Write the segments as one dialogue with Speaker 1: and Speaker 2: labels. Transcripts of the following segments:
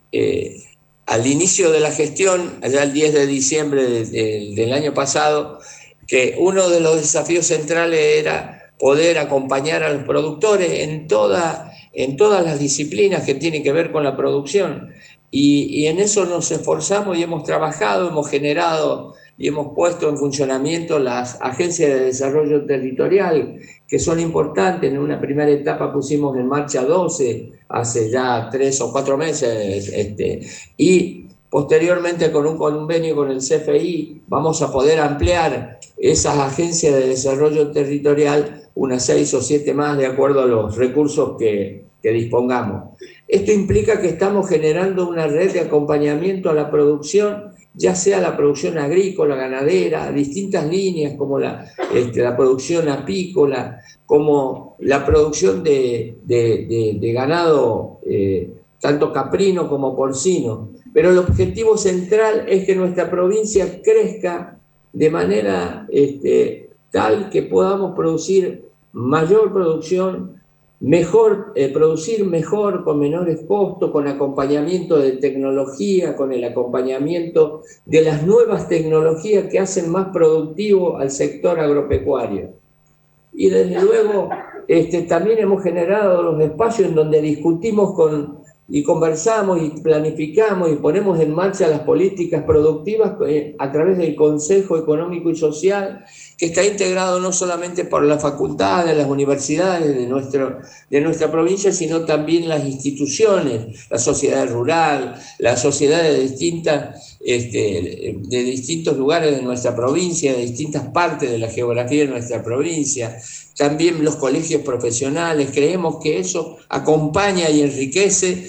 Speaker 1: al inicio de la gestión, allá el 10 de diciembre del año pasado, que uno de los desafíos centrales era poder acompañar a los productores en todas las disciplinas que tienen que ver con la producción. Y en eso nos esforzamos y hemos trabajado, hemos generado y hemos puesto en funcionamiento las agencias de desarrollo territorial, que son importantes. En una primera etapa pusimos en marcha 12, hace ya 3 o 4 meses, y posteriormente con un convenio con el CFI vamos a poder ampliar esas agencias de desarrollo territorial, unas 6 o 7 más, de acuerdo a los recursos que dispongamos. Esto implica que estamos generando una red de acompañamiento a la producción, ya sea la producción agrícola, ganadera, distintas líneas como la producción apícola, como la producción de ganado, tanto caprino como porcino. Pero el objetivo central es que nuestra provincia crezca de manera tal que podamos producir mayor producción, producir mejor, con menores costos, con acompañamiento de tecnología, con el acompañamiento de las nuevas tecnologías que hacen más productivo al sector agropecuario. Y desde luego también hemos generado los espacios en donde discutimos y conversamos y planificamos y ponemos en marcha las políticas productivas a través del Consejo Económico y Social, que está integrado no solamente por las facultades, las universidades de nuestra provincia, sino también las instituciones, la sociedad rural, las sociedades de distintos lugares de nuestra provincia, de distintas partes de la geografía de nuestra provincia, también los colegios profesionales. Creemos que eso acompaña y enriquece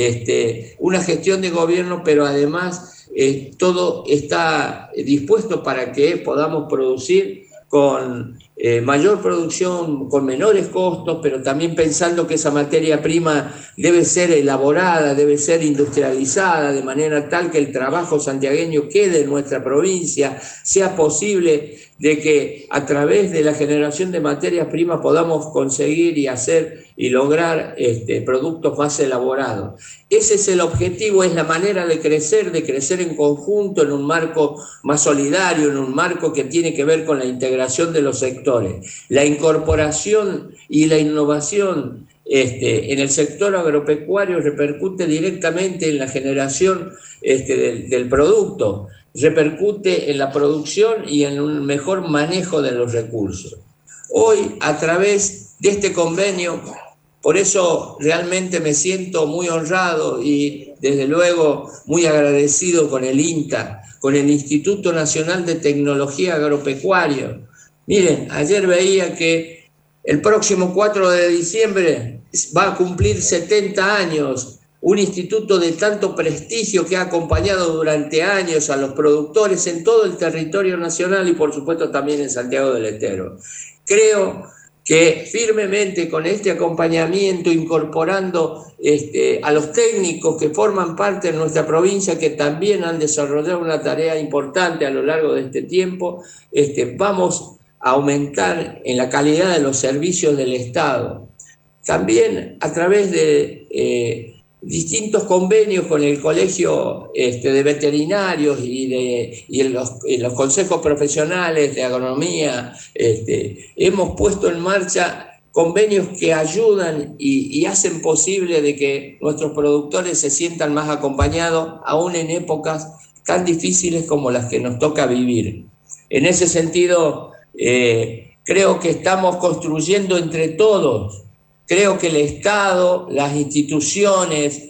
Speaker 1: una gestión de gobierno, pero además todo está dispuesto para que podamos producir con mayor producción, con menores costos, pero también pensando que esa materia prima debe ser elaborada, debe ser industrializada, de manera tal que el trabajo santiagueño quede en nuestra provincia, sea posible de que a través de la generación de materias primas podamos conseguir y hacer y lograr productos más elaborados. Ese es el objetivo, es la manera de crecer en conjunto, en un marco más solidario, en un marco que tiene que ver con la integración de los sectores. La incorporación y la innovación en el sector agropecuario repercute directamente en la generación del producto, repercute en la producción y en un mejor manejo de los recursos. Hoy, a través de este convenio, por eso realmente me siento muy honrado y desde luego muy agradecido con el INTA, con el Instituto Nacional de Tecnología Agropecuaria. Miren, ayer veía que el próximo 4 de diciembre va a cumplir 70 años, un instituto de tanto prestigio que ha acompañado durante años a los productores en todo el territorio nacional y por supuesto también en Santiago del Estero. Creo que firmemente con este acompañamiento, incorporando a los técnicos que forman parte de nuestra provincia, que también han desarrollado una tarea importante a lo largo de este tiempo, vamos a aumentar en la calidad de los servicios del Estado. También a través de distintos convenios con el Colegio de Veterinarios y en los consejos profesionales de agronomía, hemos puesto en marcha convenios que ayudan y hacen posible de que nuestros productores se sientan más acompañados, aún en épocas tan difíciles como las que nos toca vivir. En ese sentido, creo que estamos construyendo entre todos. Creo que el Estado, las instituciones,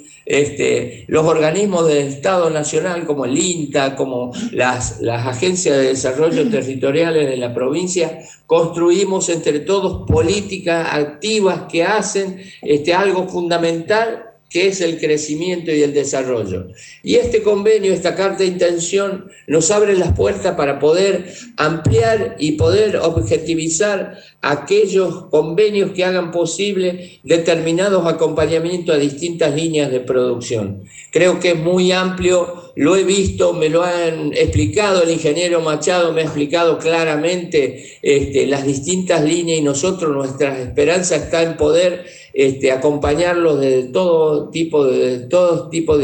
Speaker 1: los organismos del Estado Nacional como el INTA, como las agencias de desarrollo territoriales de la provincia, construimos entre todos políticas activas que hacen algo fundamental, que es el crecimiento y el desarrollo. Y este convenio, esta carta de intención, nos abre las puertas para poder ampliar y poder objetivizar aquellos convenios que hagan posible determinados acompañamientos a distintas líneas de producción. Creo que es muy amplio, lo he visto, me lo han explicado, el ingeniero Machado me ha explicado claramente las distintas líneas y nosotros, nuestra esperanza está en poder acompañarlos de todo tipo de